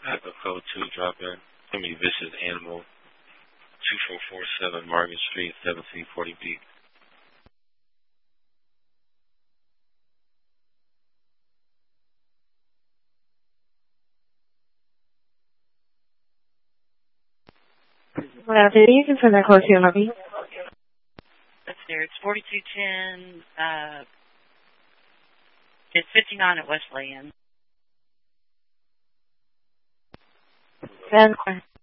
I have a code 2 drop in. Vicious Animal, 2447 Market Street, 1740B. Well, you can send that code to Lovey. That's there. It's 4210. It's 59 at Wesleyan. And